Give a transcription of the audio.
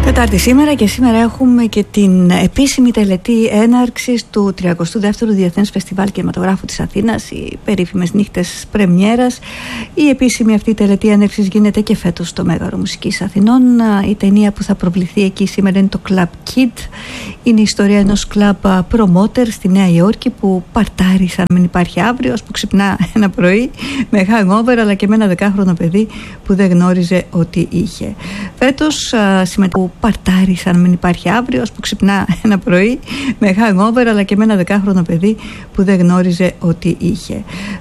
Τετάρτη σήμερα και σήμερα έχουμε και την επίσημη τελετή έναρξης του 32ου Διεθνές Φεστιβάλ Κινηματογράφου της Αθήνας, οι περίφημες νύχτες πρεμιέρας. Η επίσημη αυτή τελετή έναρξης γίνεται και φέτος στο Μέγαρο Μουσικής Αθηνών. Η ταινία που θα προβληθεί εκεί σήμερα είναι το Club Kid. Είναι η ιστορία ενός club promoter στη Νέα Υόρκη που παρτάρει σαν να μην υπάρχει αύριο, που ξυπνά ένα πρωί με hangover, αλλά και με ένα 10χρονο παιδί που δεν γνώριζε ότι είχε. Φέτος που παρτάρει σαν να μην υπάρχει αύριο, που ξυπνά ένα πρωί με hangover, αλλά και με ένα 10χρονο παιδί που δεν γνώριζε ότι είχε.